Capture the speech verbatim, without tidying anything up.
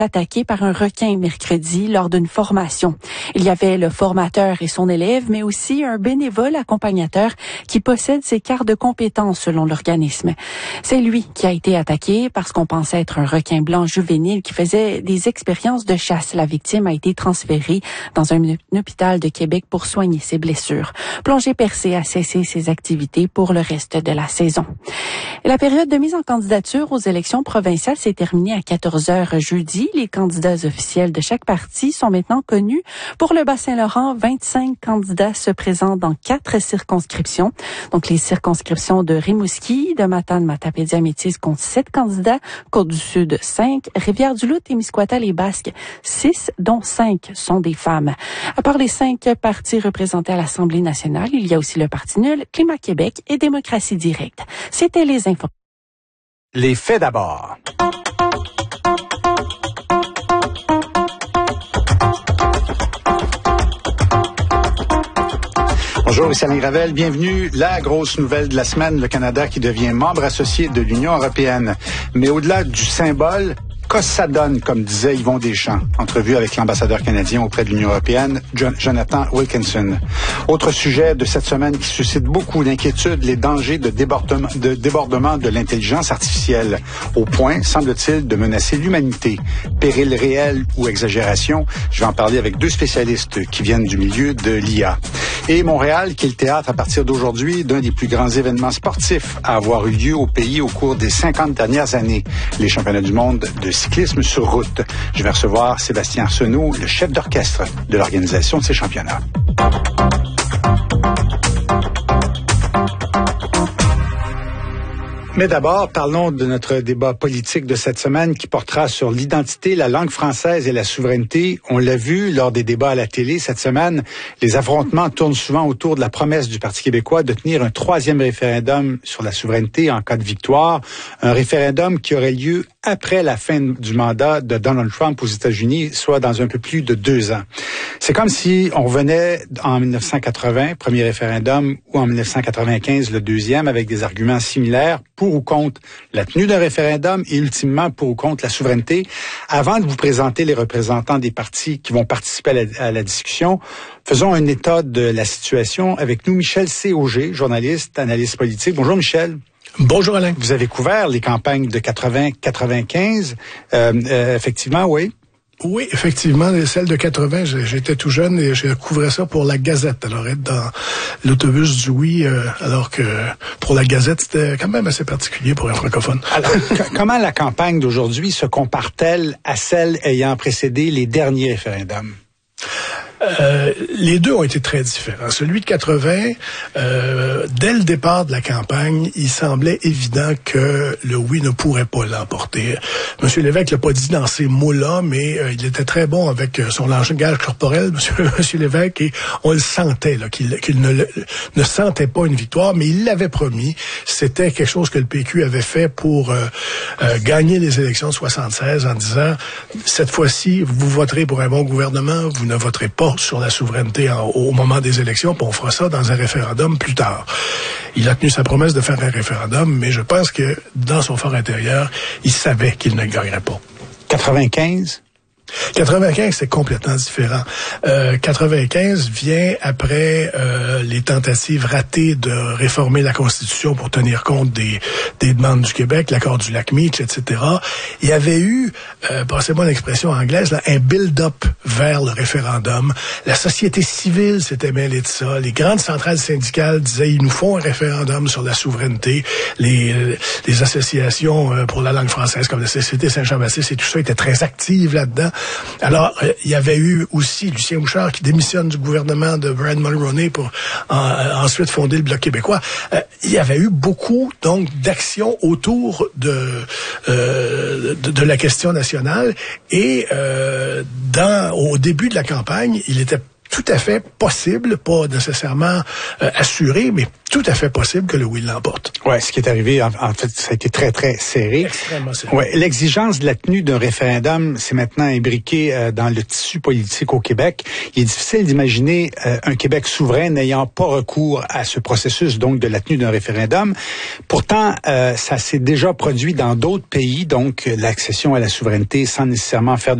attaqué par un requin mercredi lors d'une formation. Il y avait le formateur et son élève, mais aussi un bénévole accompagnateur qui possède ses cartes de compétences selon l'organisme. C'est lui qui a été attaqué parce qu'on pensait être un requin blanc juvénile qui faisait des expériences de chasse. La victime a été transférée dans un, un hôpital de Québec pour soigner ses blessures. Plongée Percée a cessé ses activités pour le reste de la saison. Et la période de mise en candidature aux élections provinciales s'est terminée à quatorze heures jeudi. Les candidats officiels de chaque parti sont maintenant connus. Pour le Bas-Saint-Laurent, vingt-cinq candidats se présentent dans quatre circonscriptions. Donc, les circonscriptions de Rimouski, de Matane, Matapédia-Métis comptent sept candidats, Côte-du-Sud, cinq, Rivière-du-Loup, Témiscouata-les-Basques, six, dont cinq sont des femmes. À part les cinq partis représentés à l'Assemblée nationale, il y a aussi le Parti nul, Climat Québec et Démocratie directe. C'était les infos. Les faits d'abord. Bonjour, ici Alain Gravel. Bienvenue. La grosse nouvelle de la semaine, le Canada qui devient membre associé de l'Union européenne. Mais au-delà du symbole, qu'est-ce que ça donne, comme disait Yvon Deschamps? Entrevue avec l'ambassadeur canadien auprès de l'Union européenne, John, Jonathan Wilkinson. Autre sujet de cette semaine qui suscite beaucoup d'inquiétude, les dangers de débordement de, débordement de l'intelligence artificielle, au point, semble-t-il, de menacer l'humanité. Péril réel ou exagération? Je vais en parler avec deux spécialistes qui viennent du milieu de l'I A. Et Montréal, qui est le théâtre à partir d'aujourd'hui d'un des plus grands événements sportifs à avoir eu lieu au pays au cours des cinquante dernières années, les championnats du monde de cyclisme sur route. Je vais recevoir Sébastien Arsenault, le chef d'orchestre de l'organisation de ces championnats. Mais d'abord, parlons de notre débat politique de cette semaine qui portera sur l'identité, la langue française et la souveraineté. On l'a vu lors des débats à la télé cette semaine, les affrontements tournent souvent autour de la promesse du Parti québécois de tenir un troisième référendum sur la souveraineté en cas de victoire, un référendum qui aurait lieu après la fin du mandat de Donald Trump aux États-Unis, soit dans un peu plus de deux ans. C'est comme si on revenait en dix-neuf cent quatre-vingts, premier référendum, ou en dix-neuf cent quatre-vingt-quinze, le deuxième, avec des arguments similaires pour ou contre la tenue d'un référendum et ultimement pour ou contre la souveraineté. Avant de vous présenter les représentants des partis qui vont participer à la, à la discussion, faisons un état de la situation avec nous, Michel C. Auger, journaliste, analyste politique. Bonjour Michel. Bonjour Alain. Vous avez couvert les campagnes de quatre-vingts à quatre-vingt-quinze. Euh, euh, effectivement, oui. Oui, effectivement, celle de quatre-vingts, j'étais tout jeune et je couvrais ça pour la Gazette. Alors, être dans l'autobus du oui, euh, alors que pour la Gazette, c'était quand même assez particulier pour un francophone. Alors, comment la campagne d'aujourd'hui se compare-t-elle à celle ayant précédé les derniers référendums? Euh, les deux ont été très différents. Celui de quatre-vingts, euh, dès le départ de la campagne, il semblait évident que le oui ne pourrait pas l'emporter. Monsieur Lévesque l'a pas dit dans ces mots-là, mais euh, il était très bon avec son langage corporel, Monsieur, Monsieur Lévesque, et on le sentait là, qu'il, qu'il ne, ne sentait pas une victoire, mais il l'avait promis. C'était quelque chose que le P Q avait fait pour euh, euh, gagner les élections de soixante-seize en disant cette fois-ci, vous voterez pour un bon gouvernement, vous ne voterez pas sur la souveraineté en, au moment des élections, puis on fera ça dans un référendum plus tard. Il a tenu sa promesse de faire un référendum, mais je pense que dans son fort intérieur, il savait qu'il ne gagnerait pas. quatre-vingt-quinze? quatre-vingt-quinze, c'est complètement différent. Euh, quatre-vingt-quinze vient après euh, les tentatives ratées de réformer la Constitution pour tenir compte des, des demandes du Québec, l'accord du Lac-Meach, et cetera. Il y avait eu, euh, passez-moi l'expression anglaise, là, un build-up vers le référendum. La société civile s'était mêlée de ça. Les grandes centrales syndicales disaient ils nous font un référendum sur la souveraineté. Les, les associations euh, pour la langue française, comme la Société Saint-Jean-Baptiste et tout ça, étaient très actives là-dedans. Alors, euh, il y avait eu aussi Lucien Bouchard qui démissionne du gouvernement de Brad Mulroney pour euh, ensuite fonder le Bloc québécois. Euh, il y avait eu beaucoup, donc, d'actions autour de, euh, de, de la question nationale. Et euh, dans au début de la campagne, il était tout à fait possible, pas nécessairement euh, assuré, mais tout à fait possible que le oui l'emporte. Ouais, ce qui est arrivé, en, en fait, ça a été très, très serré. Extrêmement serré. Ouais, l'exigence de la tenue d'un référendum, c'est maintenant imbriqué euh, dans le tissu politique au Québec. Il est difficile d'imaginer euh, un Québec souverain n'ayant pas recours à ce processus, donc de la tenue d'un référendum. Pourtant, euh, ça s'est déjà produit dans d'autres pays, donc l'accession à la souveraineté sans nécessairement faire de